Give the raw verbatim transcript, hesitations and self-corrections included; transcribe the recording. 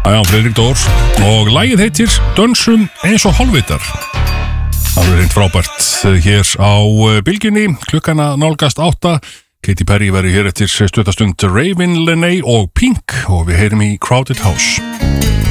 Já, Friðrik Dór. Og lagið heitir Dönsum eins og hálfvitar. Það er reynd frábært hér á bylgjunni. Klukkana nálgast átta. Katy Perry verður hér eftir stuttastund Raven, Lene og Pink og við heyrum í Crowded House.